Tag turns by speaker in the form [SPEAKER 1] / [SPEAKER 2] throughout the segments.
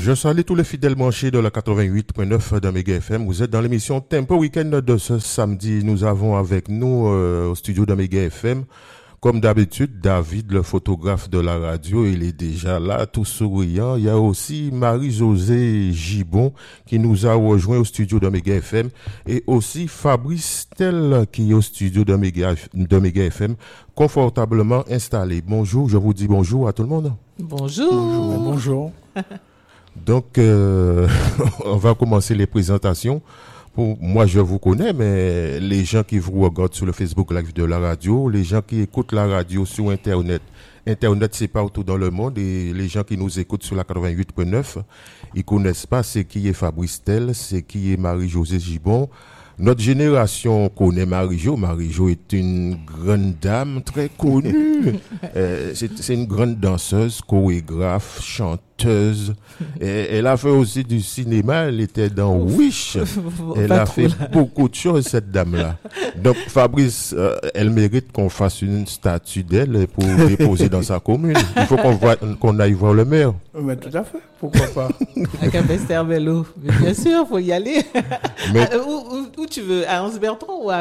[SPEAKER 1] Je salue tous les fidèles branchés de la 88.9 d'Omega FM. Vous êtes dans l'émission Tempo Weekend de ce samedi. Nous avons avec nous au studio d'Omega FM, comme d'habitude, David, le photographe de la radio. Il est déjà là, tout souriant. Il y a aussi Marie-Josée Gibon qui nous a rejoint au studio d'Omega FM et aussi Fabrice Tel qui est au studio d'Omega FM, confortablement installé. Bonjour, je vous dis bonjour à tout le monde.
[SPEAKER 2] Bonjour.
[SPEAKER 3] Bonjour.
[SPEAKER 1] Donc, on va commencer les présentations. Moi, je vous connais, mais les gens qui vous regardent sur le Facebook Live de la radio, les gens qui écoutent la radio sur Internet, c'est partout dans le monde, et les gens qui nous écoutent sur la 88.9, ils connaissent pas c'est qui est Fabrice Tel, c'est qui est Marie-Josée Gibon. Notre génération connaît Marie-Jo. Marie-Jo est une grande dame très connue. C'est une grande danseuse, chorégraphe, chanteuse. Elle a fait aussi du cinéma. Elle était dans Wish. Elle a fait beaucoup de choses, cette dame-là. Donc, Fabrice, elle mérite qu'on fasse une statue d'elle pour déposer dans sa commune. Il faut qu'on aille voir le maire.
[SPEAKER 3] Mais tout à fait. Pourquoi pas?
[SPEAKER 2] À Capesterre-Bello. Bien sûr, faut y aller.
[SPEAKER 1] Mais...
[SPEAKER 2] Où tu veux? À Anse-Bertrand ou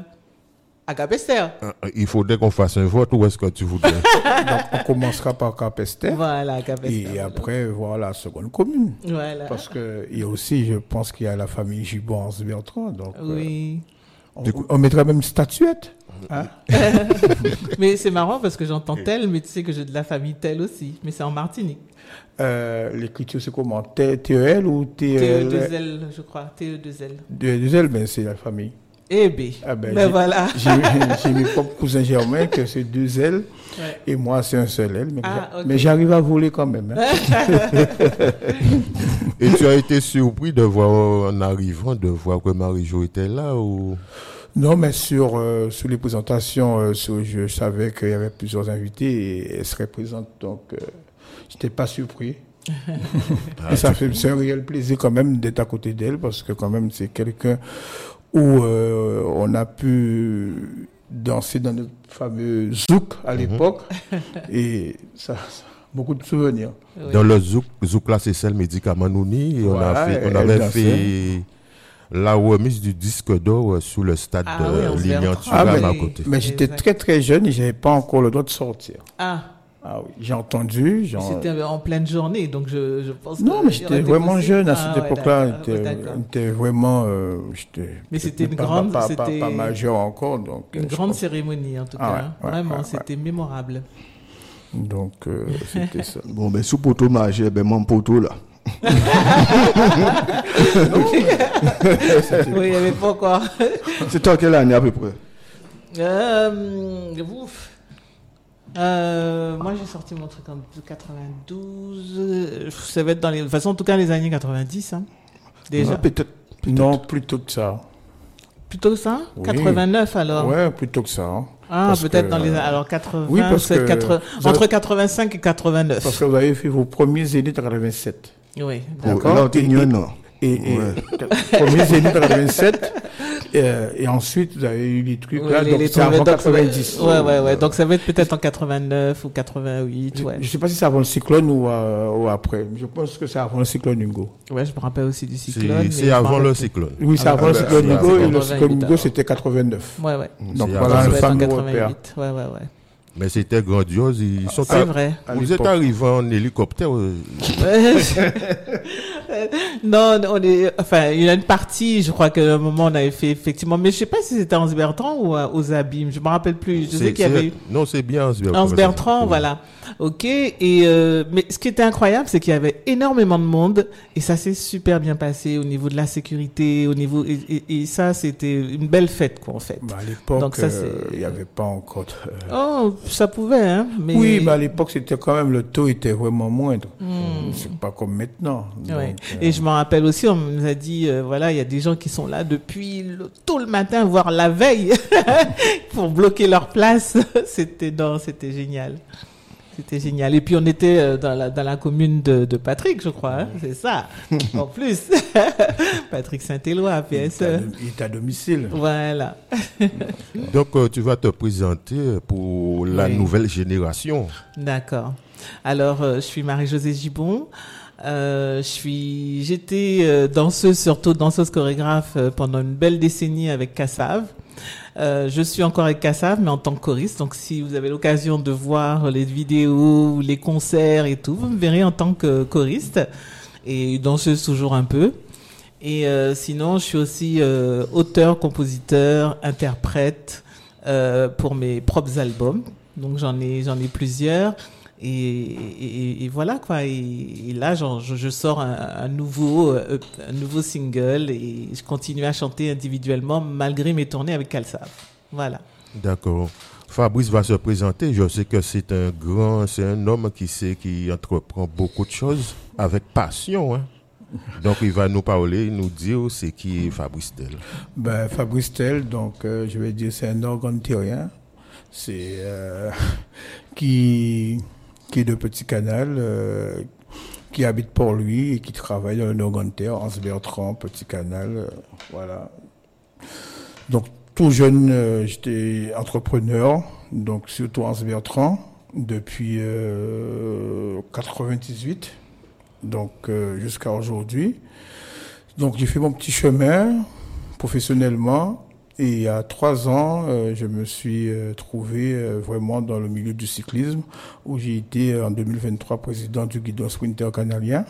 [SPEAKER 2] à Capesterre?
[SPEAKER 1] Il faudrait qu'on fasse un vote. Où est-ce que tu voudrais?
[SPEAKER 3] Donc, on commencera par Capesterre.
[SPEAKER 2] Voilà, Capesterre.
[SPEAKER 3] Et après, voir la seconde commune.
[SPEAKER 2] Voilà.
[SPEAKER 3] Parce que il y a aussi, je pense qu'il y a la famille Gibon Anse-Bertrand. Donc,
[SPEAKER 2] oui.
[SPEAKER 3] On mettra même une statuette. Hein?
[SPEAKER 2] Mais c'est marrant parce que j'entends tel, mais tu sais que j'ai de la famille telle aussi. Mais c'est en Martinique.
[SPEAKER 3] L'écriture, c'est comment? T-E-L ou T-E-L?
[SPEAKER 2] TE2L, je crois. TE2L.
[SPEAKER 3] T-E-2L, ben c'est la famille.
[SPEAKER 2] Eh bien.
[SPEAKER 3] Ah ben,
[SPEAKER 2] voilà.
[SPEAKER 3] J'ai mes propres cousins germains que c'est 2 L. Ouais. Et moi, c'est un seul L. Mais j'arrive à voler quand même. Hein.
[SPEAKER 1] Et tu as été surpris de voir, en arrivant, de voir que Marie-Jo était là ou...
[SPEAKER 3] Non, mais sur les présentations, je savais qu'il y avait plusieurs invités et elle serait présente. Donc, je n'étais pas surpris. Et c'est un réel plaisir quand même d'être à côté d'elle parce que quand même, c'est quelqu'un où on a pu danser dans notre fameux zouk à l'époque. Et ça beaucoup de souvenirs.
[SPEAKER 1] Oui. Dans le zouk là, c'est ça le médicament Nouni. On avait fait la remise du disque d'or sur le stade de Lilian-Thuram à côté.
[SPEAKER 3] Mais j'étais très très jeune et je n'avais pas encore le droit de sortir.
[SPEAKER 2] Ah
[SPEAKER 3] oui, j'ai entendu.
[SPEAKER 2] C'était en pleine journée, donc je pense que...
[SPEAKER 3] Non, mais j'étais vraiment jeune à cette époque-là. J'étais vraiment...
[SPEAKER 2] mais c'était une grande...
[SPEAKER 3] Pas majeur encore. Donc,
[SPEAKER 2] une grande cérémonie, en tout cas. Vraiment, c'était mémorable.
[SPEAKER 3] Donc, c'était ça.
[SPEAKER 4] Bon, ben, sous poteau majeur, ben, mon poteau, là.
[SPEAKER 2] Oui, il n'y avait pas encore.
[SPEAKER 4] C'était en quelle année à peu près?
[SPEAKER 2] Moi j'ai sorti mon truc en 92. Ça va être dans les... De toute façon, en tout cas, les années 90. Hein, déjà.
[SPEAKER 3] Ouais, peut-être. Non, plutôt que ça.
[SPEAKER 2] Plutôt que ça? Oui. 89 alors?
[SPEAKER 3] Ouais, plutôt que ça. Hein.
[SPEAKER 2] Ah, peut-être dans les... Alors 80, oui, entre 85 et 89.
[SPEAKER 3] Parce que vous avez fait vos premiers zéniths en 87.
[SPEAKER 2] Oui,
[SPEAKER 3] d'accord. Et premier zénith en 87, et ensuite vous avez eu les trucs là, donc c'est avant 90.
[SPEAKER 2] Ouais. Donc ça va être peut-être en 89 ou 88.
[SPEAKER 3] Je ne sais pas si c'est avant le cyclone ou après. Je pense que c'est avant le cyclone Hugo.
[SPEAKER 2] Ouais, je me rappelle aussi du cyclone.
[SPEAKER 1] C'est avant le cyclone.
[SPEAKER 3] Oui, c'est avant le cyclone Hugo, et le cyclone Hugo c'était 89.
[SPEAKER 2] Ouais.
[SPEAKER 3] Donc voilà le fameux repère.
[SPEAKER 2] Ouais.
[SPEAKER 1] Mais c'était grandiose.
[SPEAKER 2] C'est vrai.
[SPEAKER 1] Vous êtes arrivés en hélicoptère.
[SPEAKER 2] Non, il y a une partie, je crois qu'à un moment on avait fait effectivement, mais je sais pas si c'était Anse-Bertrand ou aux Abîmes, je me rappelle plus. Je sais qu'il y avait eu...
[SPEAKER 1] Non, c'est bien Anse-Bertrand.
[SPEAKER 2] Anse-Bertrand, voilà. Ok. Mais ce qui était incroyable, c'est qu'il y avait énormément de monde et ça s'est super bien passé au niveau de la sécurité, au niveau et ça c'était une belle fête quoi en fait.
[SPEAKER 3] À l'époque, il n'y avait pas encore.
[SPEAKER 2] Oh, ça pouvait hein. Mais...
[SPEAKER 3] Oui, mais à l'époque c'était quand même le taux était vraiment moindre. C'est pas comme maintenant.
[SPEAKER 2] Ouais. Et je m'en rappelle aussi, on nous a dit voilà, il y a des gens qui sont là depuis tôt le matin, voire la veille, pour bloquer leur place. C'était génial. C'était génial. Et puis on était dans la commune de Patrick, je crois. Hein, c'est ça. En plus, Patrick Saint-Éloi, PSE.
[SPEAKER 3] Il est à domicile.
[SPEAKER 2] Voilà.
[SPEAKER 1] Donc tu vas te présenter pour la nouvelle génération.
[SPEAKER 2] D'accord. Alors je suis Marie-Josée Gibon. J'étais danseuse, surtout danseuse chorégraphe pendant une belle décennie avec Kassav. Je suis encore avec Kassav, mais en tant que choriste. Donc, si vous avez l'occasion de voir les vidéos, les concerts et tout, vous me verrez en tant que choriste et danseuse toujours un peu. Et sinon, je suis aussi auteur, compositeur, interprète pour mes propres albums. Donc, j'en ai plusieurs. Et voilà quoi. Et là, je sors un nouveau single et je continue à chanter individuellement malgré mes tournées avec Kassav. Voilà.
[SPEAKER 1] D'accord. Fabrice va se présenter. Je sais que c'est un homme qui entreprend beaucoup de choses avec passion. Hein. Donc, il va nous parler, nous dire c'est qui est Fabrice Tel.
[SPEAKER 3] Fabrice Tel, donc je vais dire c'est un organe terrien. C'est qui est de Petit Canal, qui habite Port-Louis et qui travaille dans le organe terre, Anse-Bertrand, Petit Canal, voilà. Donc, tout jeune, j'étais entrepreneur, donc surtout Anse-Bertrand, depuis 98, donc jusqu'à aujourd'hui. Donc, j'ai fait mon petit chemin professionnellement. Et il y a 3 ans, je me suis trouvé vraiment dans le milieu du cyclisme, où j'ai été en 2023 président du Guidon Sprinter canadien,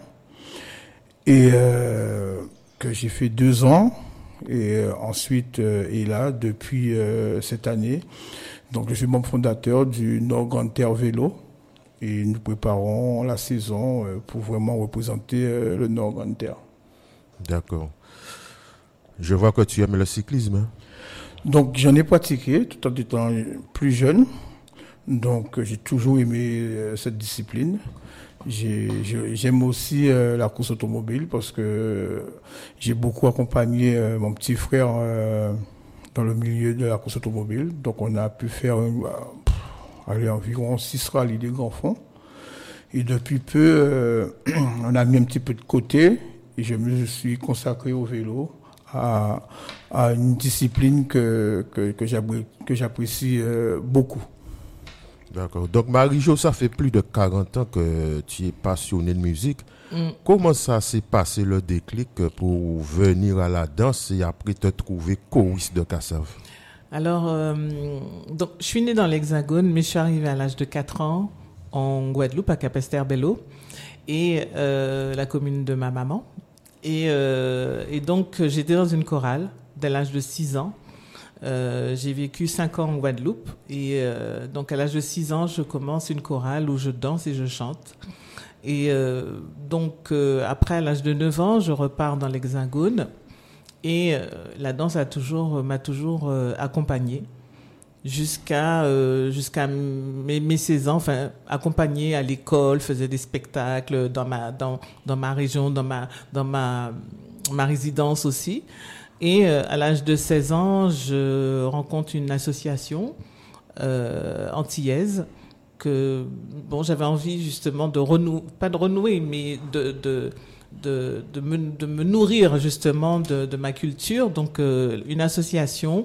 [SPEAKER 3] et que j'ai fait 2 ans. Et ensuite, et là, depuis cette année, donc je suis membre fondateur du Nord Grande Terre Vélo, et nous préparons la saison pour vraiment représenter le Nord Grande Terre.
[SPEAKER 1] D'accord. Je vois que tu aimes le cyclisme. Hein?
[SPEAKER 3] Donc, j'en ai pratiqué tout en étant plus jeune. Donc, j'ai toujours aimé cette discipline. J'aime aussi la course automobile parce que j'ai beaucoup accompagné mon petit frère dans le milieu de la course automobile. Donc, on a pu faire environ 6 rallyes des grands fonds. Et depuis peu, on a mis un petit peu de côté et je me suis consacré au vélo. À une discipline que j'apprécie beaucoup.
[SPEAKER 1] D'accord. Donc, Marie-Jo, ça fait plus de 40 ans que tu es passionnée de musique. Comment ça s'est passé le déclic pour venir à la danse et après te trouver choriste de Kassav?
[SPEAKER 2] Alors, donc, je suis née dans l'Hexagone, mais je suis arrivée à l'âge de 4 ans en Guadeloupe, à Capesterre-Belle-Eau, et la commune de ma maman. Et donc, j'étais dans une chorale dès l'âge de 6 ans. J'ai vécu 5 ans en Guadeloupe. Et donc, à l'âge de 6 ans, je commence une chorale où je danse et je chante. Et donc, après, à l'âge de 9 ans, je repars dans l'Hexagone. Et la danse m'a toujours accompagnée. Jusqu'à mes 16 ans, enfin accompagnée à l'école, faisais des spectacles dans ma région, dans ma résidence aussi. Et à l'âge de 16 ans, je rencontre une association antillaise que j'avais envie justement de renouer, mais de me nourrir justement de ma culture. Donc une association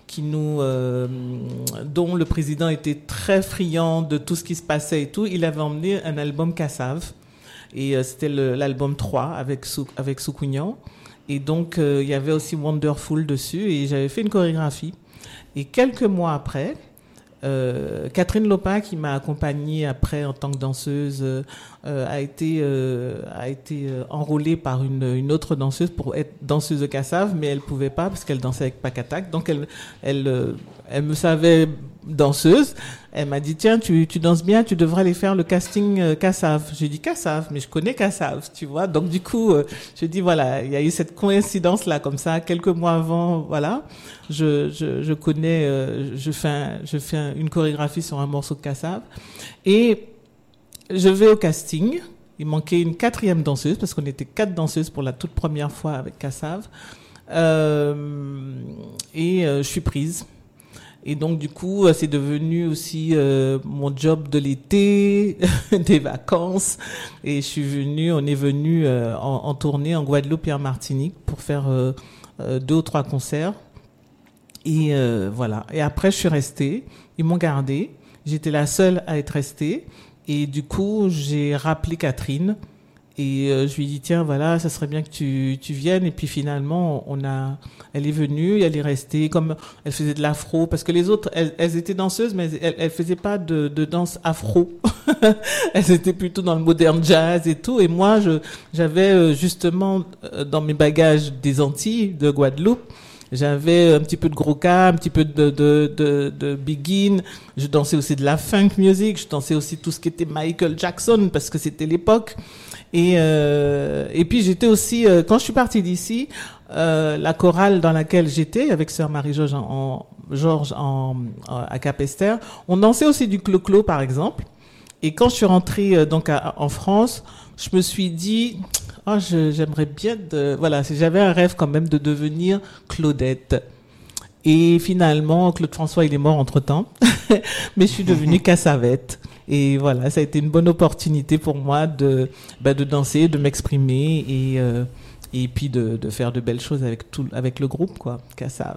[SPEAKER 2] dont le président était très friand de tout ce qui se passait et tout. Il avait emmené un album Kassav et c'était l'album 3 avec Soukounian. Et donc il y avait aussi Wonderful dessus et j'avais fait une chorégraphie. Et quelques mois après, Catherine Lopin, qui m'a accompagnée après en tant que danseuse, a été enrôlée par une autre danseuse pour être danseuse de Kassav, mais elle pouvait pas parce qu'elle dansait avec Pakatak. Donc elle me savait danseuse. Elle m'a dit tiens, tu danses bien, tu devrais aller faire le casting Kassav. J'ai dit Kassav, mais je connais Kassav, tu vois. Donc du coup, je dis voilà, il y a eu cette coïncidence là comme ça quelques mois avant, voilà. Je connais, je fais une chorégraphie sur un morceau de Kassav et je vais au casting. Il manquait une 4e danseuse parce qu'on était 4 danseuses pour la toute première fois avec Kassav et je suis prise. Et donc, du coup, c'est devenu aussi mon job de l'été, des vacances. Et on est venu en tournée en Guadeloupe et en Martinique pour faire 2 ou 3 concerts. Et voilà. Et après, je suis restée. Ils m'ont gardée. J'étais la seule à être restée. Et du coup, j'ai rappelé Catherine. Et je lui ai dit, tiens, voilà, ça serait bien que tu viennes. Et puis finalement, elle est venue, elle est restée, comme elle faisait de l'afro, parce que les autres, elles étaient danseuses, mais elles faisaient pas de danse afro. Elles étaient plutôt dans le modern jazz et tout. Et moi, j'avais justement dans mes bagages des Antilles, de Guadeloupe, j'avais un petit peu de Groka, un petit peu de Begin. Je dansais aussi de la funk music. Je dansais aussi tout ce qui était Michael Jackson, parce que c'était l'époque. Et puis j'étais aussi, quand je suis partie d'ici, la chorale dans laquelle j'étais avec sœur Marie-Georges à Cap-Esther, on dansait aussi du clo-clo par exemple. Et quand je suis rentrée donc en France, je me suis dit, j'aimerais bien j'avais un rêve quand même de devenir Claudette. Et finalement, Claude François, il est mort entre-temps, mais je suis devenue Cassavette. Et voilà, ça a été une bonne opportunité pour moi de danser, de m'exprimer et puis de faire de belles choses avec le groupe, quoi, Cassav.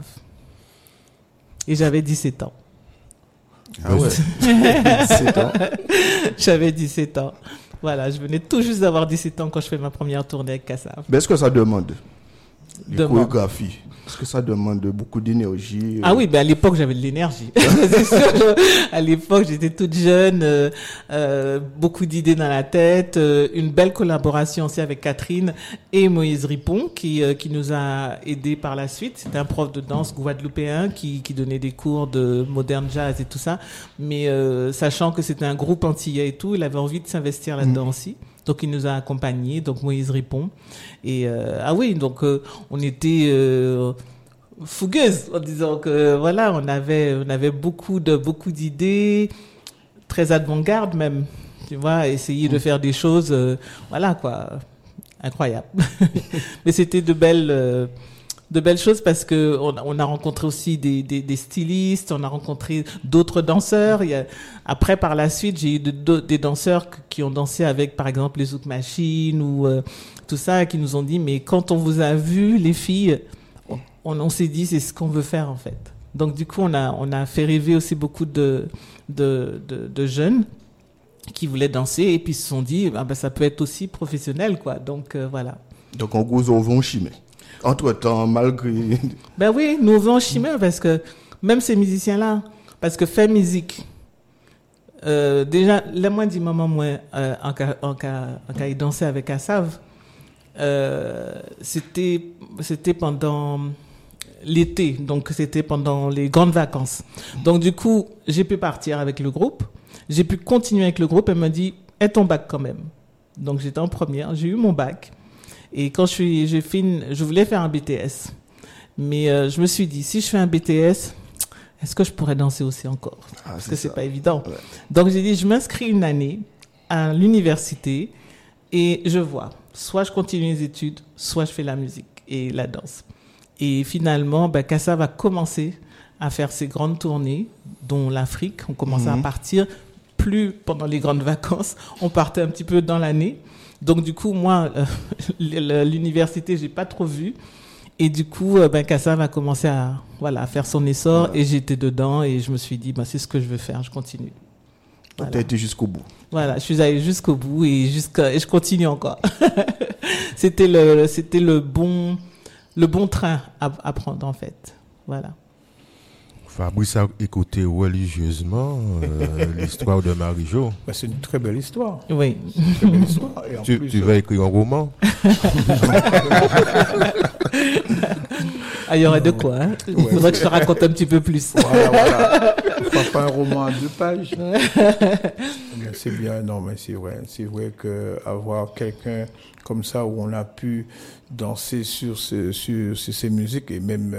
[SPEAKER 2] Et j'avais 17 ans.
[SPEAKER 4] Ah ouais. 17 ans.
[SPEAKER 2] J'avais 17 ans. Voilà, je venais tout juste d'avoir 17 ans quand je fais ma première tournée avec Cassav.
[SPEAKER 4] Mais est-ce que ça demande les chorégraphies? Est-ce que ça demande beaucoup d'énergie?
[SPEAKER 2] Ah oui, à l'époque, j'avais de l'énergie. C'est sûr, à l'époque, j'étais toute jeune, beaucoup d'idées dans la tête, une belle collaboration aussi avec Catherine et Moïse Ripon qui nous a aidés par la suite. C'était un prof de danse guadeloupéen qui donnait des cours de modern jazz et tout ça. Mais sachant que c'était un groupe antillais et tout, il avait envie de s'investir là-dedans aussi. Donc il nous a accompagnés, donc Moïse Ripon. Et donc on était fougueuses en disant que voilà, on avait beaucoup d'idées, très avant-garde même. Tu vois, essayer de faire des choses, voilà quoi, incroyable. Mais c'était de belles choses parce que on a rencontré aussi des stylistes, on a rencontré d'autres danseurs. Après, par la suite, j'ai eu des danseurs qui ont dansé avec, par exemple, les Zouk Machines ou tout ça, qui nous ont dit, mais quand on vous a vu, les filles, on s'est dit, c'est ce qu'on veut faire en fait. Donc du coup, on a fait rêver aussi beaucoup de jeunes qui voulaient danser et puis se sont dit, ça peut être aussi professionnel, quoi. Donc voilà.
[SPEAKER 4] Donc en gros, on va en chimie. Entre-temps, malgré...
[SPEAKER 2] Ben oui, nous vont chimer parce que même ces musiciens-là, parce que faire musique, déjà, les moins dit maman, moi, en cas il dansait avec Assav, c'était pendant l'été, donc c'était pendant les grandes vacances. Donc du coup, j'ai pu partir avec le groupe, j'ai pu continuer avec le groupe, elle m'a dit, aie ton bac quand même. Donc j'étais en première, j'ai eu mon bac. Et quand je voulais faire un BTS. Mais je me suis dit, si je fais un BTS, est-ce que je pourrais danser aussi encore? Parce que c'est pas évident. Ouais. Donc j'ai dit, je m'inscris une année à l'université et je vois. Soit je continue les études, soit je fais la musique et la danse. Et finalement, Cassav va commencer à faire ses grandes tournées, dont l'Afrique. On commençait à partir, plus pendant les grandes vacances, on partait un petit peu dans l'année. Donc du coup, moi, l'université, j'ai pas trop vu. Et du coup, Cassav a commencé à faire son essor et j'étais dedans et je me suis dit, c'est ce que je veux faire, je continue.
[SPEAKER 4] Donc tu as été jusqu'au bout.
[SPEAKER 2] Voilà, je suis allée jusqu'au bout et je continue encore. C'était le bon train à prendre en fait. Voilà.
[SPEAKER 1] Fabrice a écouté religieusement l'histoire de Marie-Jo.
[SPEAKER 3] C'est une très belle histoire.
[SPEAKER 2] Oui.
[SPEAKER 3] Une très belle histoire. Et en
[SPEAKER 1] tu vas écrire un roman?
[SPEAKER 2] Il y aurait de quoi. Hein. Il faudrait que je te raconte un petit peu plus.
[SPEAKER 3] Voilà. Pas un roman à 2 pages. Mais c'est bien, non, mais c'est vrai. C'est vrai qu'avoir quelqu'un comme ça où on a pu danser sur ces musiques et même...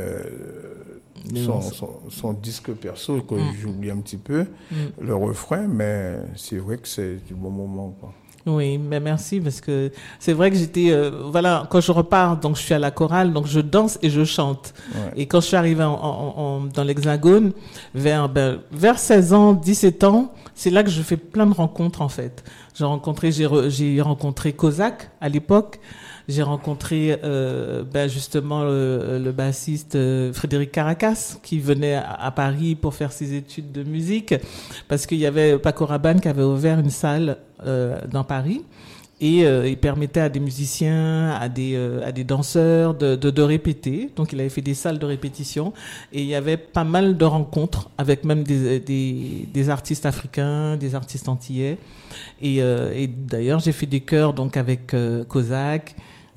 [SPEAKER 3] son disque perso que j'oublie un petit peu le refrain, mais c'est vrai que c'est du bon moment, quoi.
[SPEAKER 2] Oui, mais merci parce que c'est vrai que j'étais quand je repars, donc je suis à la chorale, donc je danse et je chante. Ouais. Et quand je suis arrivée dans l'Hexagone vers 16 ans, 17 ans, c'est là que je fais plein de rencontres en fait. J'ai rencontré Kozak à l'époque. J'ai rencontré justement le bassiste Frédéric Caracas qui venait à Paris pour faire ses études de musique parce qu'il y avait Paco Rabanne qui avait ouvert une salle dans Paris Et il permettait à des musiciens, à des danseurs de répéter. Donc il avait fait des salles de répétition et il y avait pas mal de rencontres avec même des artistes africains, des artistes antillais. Et d'ailleurs j'ai fait des chœurs donc avec Kozak.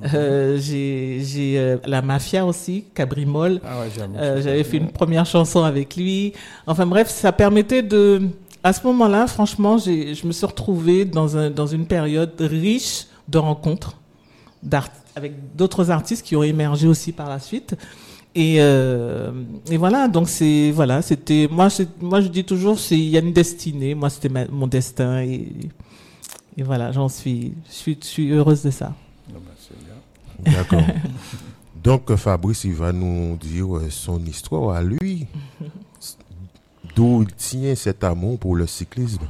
[SPEAKER 2] J'ai la Mafia aussi, Cabrimol.
[SPEAKER 3] Ah ouais,
[SPEAKER 2] j'avais fait une première chanson avec lui. Enfin bref, ça permettait à ce moment-là, franchement, je me suis retrouvée dans une période riche de rencontres avec d'autres artistes qui ont émergé aussi par la suite. Et voilà, donc c'était moi je dis toujours il y a une destinée. Moi c'était mon destin et voilà, je suis heureuse de ça.
[SPEAKER 1] D'accord. Donc Fabrice, il va nous dire son histoire à lui. D'où il tient cet amour pour le cyclisme?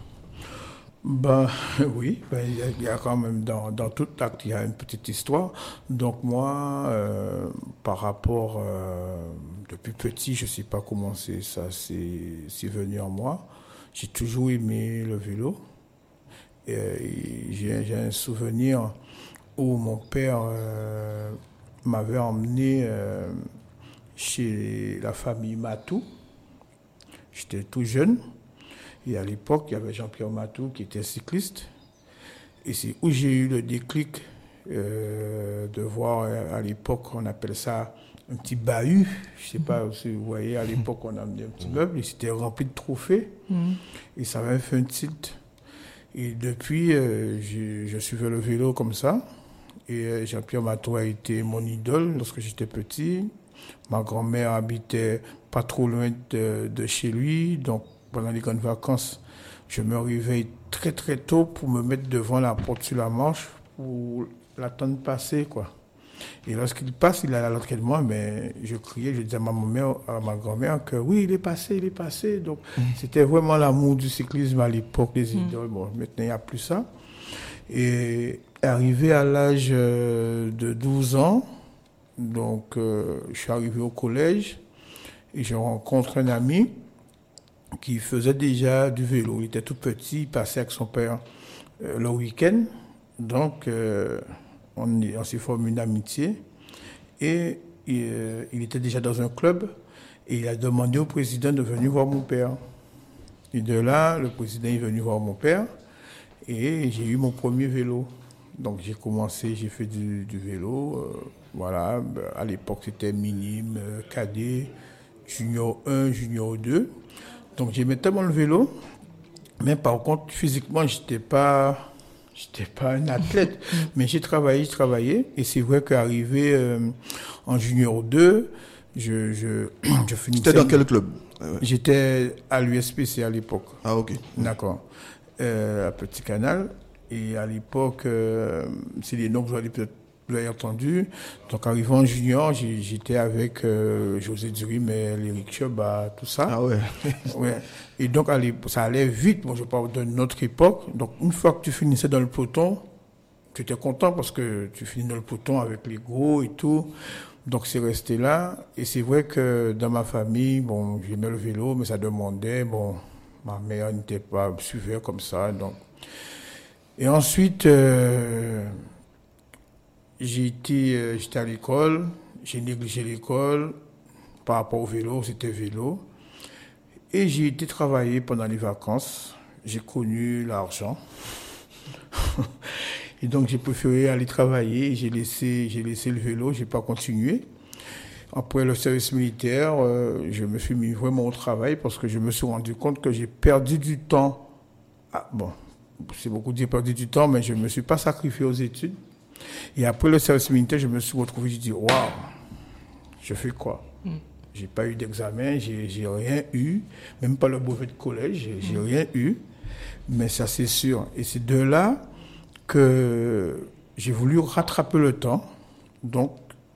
[SPEAKER 3] Oui, il y a quand même dans tout acte, il y a une petite histoire. Donc moi, par rapport, depuis petit, je ne sais pas comment c'est venu en moi. J'ai toujours aimé le vélo. J'ai un souvenir où mon père m'avait emmené chez la famille Matou. J'étais tout jeune. Et à l'époque, il y avait Jean-Pierre Matou qui était cycliste. Et c'est où j'ai eu le déclic de voir, à l'époque, on appelle ça un petit bahut. Je ne sais pas si vous voyez, à l'époque, on a amené un petit meuble et c'était rempli de trophées. Et ça m'avait fait un tilt. Et depuis, je suivais le vélo comme ça. Et Jean-Pierre Matou a été mon idole lorsque j'étais petit. Ma grand-mère habitait pas trop loin de chez lui. Donc, pendant les grandes vacances, je me réveille très très tôt pour me mettre devant la porte sur la marche pour l'attendre passer, quoi. Et lorsqu'il passe, il est à l'entraînement, mais je criais, je disais à ma grand-mère que oui, il est passé. Donc, c'était vraiment l'amour du cyclisme à l'époque, les idoles. Bon, maintenant, il n'y a plus ça. Et arrivé à l'âge de 12 ans, donc, je suis arrivé au collège et je rencontre un ami qui faisait déjà du vélo. Il était tout petit, il passait avec son père le week-end. Donc, on s'est formé une amitié. Et il était déjà dans un club. Et il a demandé au président de venir voir mon père. Et de là, le président est venu voir mon père. Et j'ai eu mon premier vélo. Donc, j'ai fait du vélo. Voilà, à l'époque, c'était minime, cadet, junior 1, junior 2. Donc, j'aimais tellement le vélo, mais par contre, physiquement, j'étais pas un athlète, mais j'ai travaillé, et c'est vrai qu'arrivé en junior 2, je finissais...
[SPEAKER 4] C'était dans quel club?
[SPEAKER 3] J'étais à l'USPC à l'époque.
[SPEAKER 4] Ah, ok.
[SPEAKER 3] D'accord. À Petit Canal, et à l'époque, c'est les noms que vous avez entendu. Donc, arrivant en junior, j'étais avec José Durim, Eric Choba, tout ça.
[SPEAKER 4] Ah ouais.
[SPEAKER 3] Ouais. Et donc, ça allait vite. Moi, je parle d'une autre époque. Donc, une fois que tu finissais dans le peloton, tu étais content parce que tu finis dans le peloton avec les gros et tout. Donc, c'est resté là. Et c'est vrai que dans ma famille, bon, j'aimais le vélo, mais ça demandait, bon, ma mère n'était pas suivie comme ça. Donc. Et ensuite, j'étais à l'école, j'ai négligé l'école par rapport au vélo, c'était vélo. Et j'ai été travailler pendant les vacances. J'ai connu l'argent. Et donc, j'ai préféré aller travailler. J'ai laissé le vélo, j'ai pas continué. Après le service militaire, je me suis mis vraiment au travail parce que je me suis rendu compte que j'ai perdu du temps. Ah, bon, c'est beaucoup dire perdu du temps, mais je me suis pas sacrifié aux études. Et après le service militaire, je me suis retrouvé, j'ai dit, waouh, je fais quoi? J'ai pas eu d'examen, j'ai rien eu, même pas le brevet de collège, j'ai rien eu, mais ça c'est sûr. Et c'est de là que j'ai voulu rattraper le temps. Donc,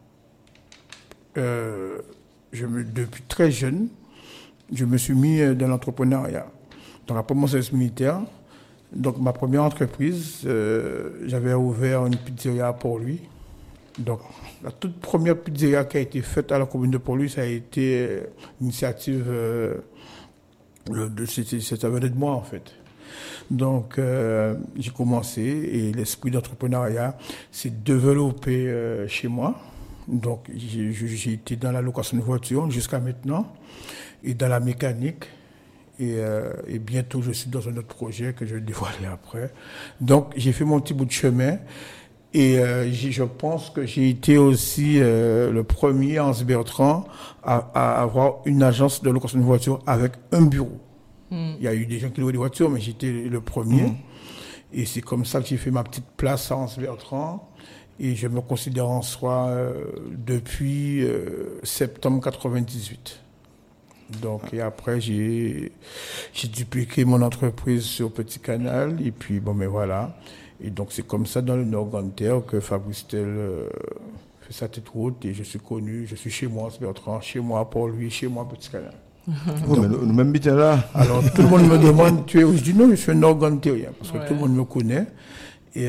[SPEAKER 3] depuis très jeune, je me suis mis dans l'entrepreneuriat. Donc après mon service militaire, donc ma première entreprise, j'avais ouvert une pizzeria à Port-Louis. Donc la toute première pizzeria qui a été faite à la commune de Port-Louis, ça a été l'initiative, ça venait de moi en fait. Donc, j'ai commencé et l'esprit d'entrepreneuriat s'est développé chez moi. Donc, j'ai été dans la location de voitures jusqu'à maintenant et dans la mécanique. Et bientôt, je suis dans un autre projet que je vais dévoiler après. Donc, j'ai fait mon petit bout de chemin. Et je pense que j'ai été aussi le premier, Hans Bertrand, à avoir une agence de location de voitures avec un bureau. Il y a eu des gens qui louaient des voitures, mais j'étais le premier. Et c'est comme ça que j'ai fait ma petite place à Hans Bertrand. Et je me considère en soi depuis septembre 98. Donc, et après, j'ai dupliqué mon entreprise sur Petit Canal. Et puis, bon, mais voilà. Et donc, c'est comme ça dans le Nord-Grande-Terre que Fabrice Tel fait sa tête haute. Et je suis connu, je suis chez moi, Bertrand, chez moi, Port-Louis, chez moi, Petit Canal.
[SPEAKER 4] Oh, mais nous même bien là.
[SPEAKER 3] Alors, tout le monde me demande, tu es où? Je dis non, je suis un Nord-Grande-Terrien, parce que tout le monde me connaît. Et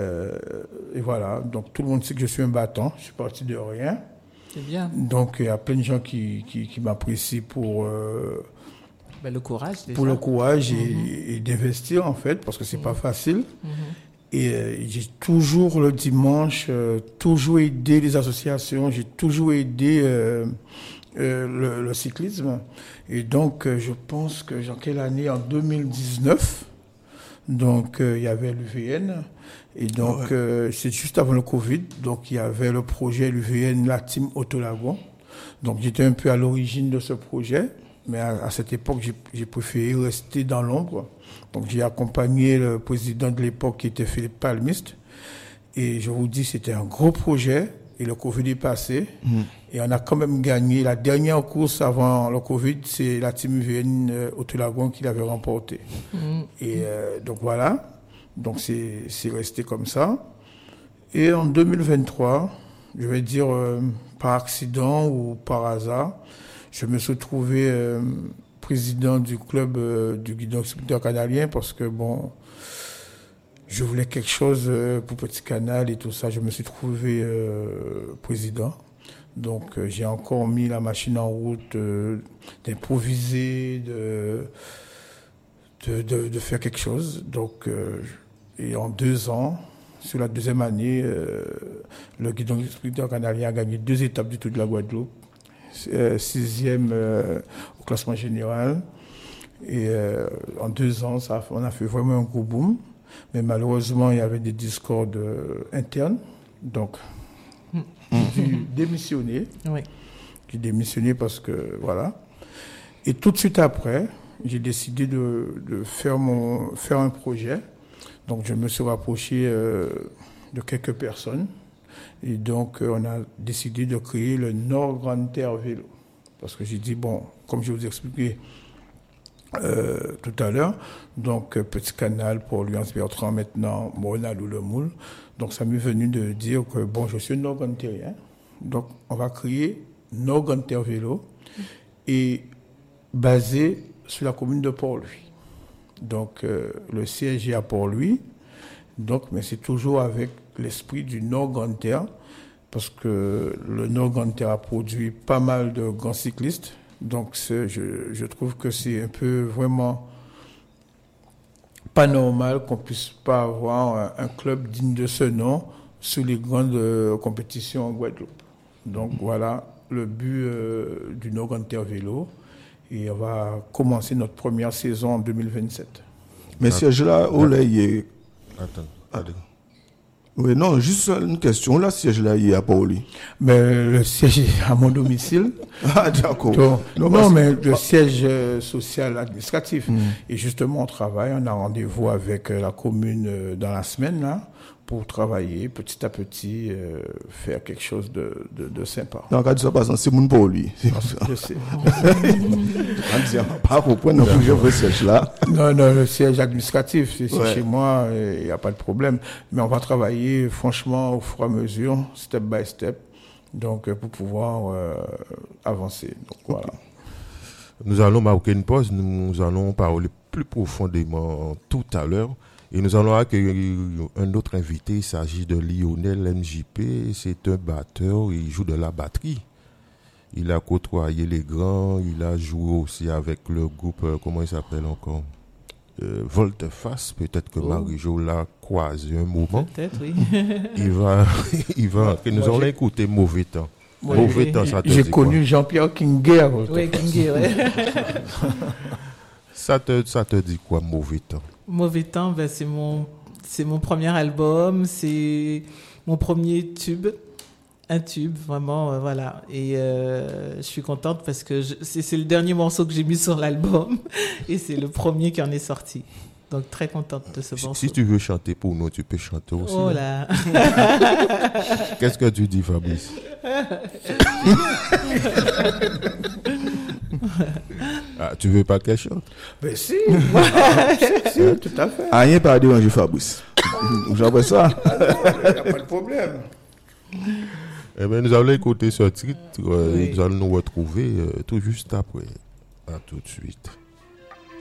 [SPEAKER 3] voilà, donc tout le monde sait que je suis un battant, je suis parti de rien.
[SPEAKER 2] C'est bien.
[SPEAKER 3] Donc, il y a plein de gens qui m'apprécient pour...
[SPEAKER 2] le courage, déjà.
[SPEAKER 3] Pour le courage et d'investir, en fait, parce que c'est pas facile. Et j'ai toujours, le dimanche, toujours aidé les associations, j'ai toujours aidé le cyclisme. Et donc, je pense que, dans quelle année? En 2019, donc, il y avait l'UVN. Et donc, c'est juste avant le Covid. Donc, il y avait le projet l'UVN, la team Autolagon. Donc, j'étais un peu à l'origine de ce projet. Mais à cette époque, j'ai préféré rester dans l'ombre. Donc, j'ai accompagné le président de l'époque qui était Philippe Palmiste. Et je vous dis, c'était un gros projet. Et le Covid est passé. Et on a quand même gagné. La dernière course avant le Covid, c'est la team UVN Autolagon qui l'avait remporté. Et donc voilà. Donc c'est resté comme ça. Et en 2023, je vais dire par accident ou par hasard, je me suis trouvé président du club du guidon expéditeur canalien parce que bon, je voulais quelque chose pour Petit Canal et tout ça. Je me suis trouvé président. Donc j'ai encore mis la machine en route d'improviser, de faire quelque chose. Donc et en 2 ans, sur la deuxième année, le guidon expéditeur canalien a gagné 2 étapes du Tour de la Guadeloupe. 6e au classement général. Et en 2 ans, on a fait vraiment un gros boom. Mais malheureusement, il y avait des discordes internes. Donc, j'ai dû démissionner.
[SPEAKER 2] Oui.
[SPEAKER 3] J'ai démissionné parce que, voilà. Et tout de suite après, j'ai décidé de faire un projet. Donc, je me suis rapproché de quelques personnes. Et donc, on a décidé de créer le Nord-Grande-Terre Vélo. Parce que j'ai dit, bon, comme je vous ai expliqué tout à l'heure, donc Petit Canal pour Hans Bertrand, maintenant Morinal ou Le Moule. Donc, ça m'est venu de dire que, bon, je suis Nord-Grande-Terrien. Donc, on va créer Nord-Grande-Terre Vélo et basé sur la commune de Port-Louis. Donc, le siège est à Port-Louis. Donc, mais c'est toujours avec l'esprit du Nord-Grande-Terre, parce que le Nord-Grande-Terre a produit pas mal de grands cyclistes. Donc, je trouve que c'est un peu vraiment pas normal qu'on puisse pas avoir un club digne de ce nom sous les grandes compétitions en Guadeloupe. Donc, voilà le but du Nord-Grande-Terre Vélo. Et on va commencer notre première saison en 2027.
[SPEAKER 4] Mais siège-là, où là, il est...
[SPEAKER 1] Attends, allez.
[SPEAKER 4] Oui, non, juste une question. Là, siège-là, il est à Port-Louis.
[SPEAKER 3] Mais le siège est à mon domicile.
[SPEAKER 4] Ah, d'accord.
[SPEAKER 3] Donc, non, mais le siège social administratif. Et justement, on travaille, on a rendez-vous avec la commune dans la semaine, là, pour travailler petit à petit, faire quelque chose de sympa.
[SPEAKER 4] Non, quand ça passe, c'est mon Port-Louis.
[SPEAKER 3] Je sais.
[SPEAKER 4] Pas reprendre le siège là.
[SPEAKER 3] Non, le siège administratif, c'est chez moi, il n'y a pas de problème. Mais on va travailler, franchement, au fur et à mesure, step by step, donc pour pouvoir avancer. Donc, voilà.
[SPEAKER 1] Nous allons marquer une pause, nous allons parler plus profondément tout à l'heure. Et nous allons accueillir un autre invité, il s'agit de Lionel MJP, c'est un batteur, il joue de la batterie. Il a côtoyé les grands, il a joué aussi avec le groupe, comment il s'appelle encore? volte-face. Peut-être que Marie-Jo l'a croisé un moment.
[SPEAKER 2] Peut-être, oui.
[SPEAKER 1] il va nous allons écouter Mauvais temps. Mauvais temps, ça te
[SPEAKER 3] J'ai
[SPEAKER 1] dit
[SPEAKER 3] connu Jean-Pierre Kinguer.
[SPEAKER 2] Oui, Kinguer, ouais.
[SPEAKER 1] Ça te dit quoi, Mauvais temps?
[SPEAKER 2] Mauvais temps, ben, c'est mon premier album, c'est mon premier tube. Un tube, vraiment, voilà. Et je suis contente parce que c'est le dernier morceau que j'ai mis sur l'album et c'est le premier qui en est sorti. Donc, très contente de ce morceau.
[SPEAKER 1] Si tu veux chanter pour nous, tu peux chanter aussi.
[SPEAKER 2] Oh là.
[SPEAKER 1] Qu'est-ce que tu dis, Fabrice? Tu veux pas qu'elle chante?
[SPEAKER 3] Ben si, si, tout à fait.
[SPEAKER 4] Rien pas déranger Fabrice. J'aimerais ça.
[SPEAKER 3] Il n'y a pas de problème.
[SPEAKER 1] Eh bien, nous allons écouter ce titre et nous allons nous retrouver tout juste après. À tout de suite.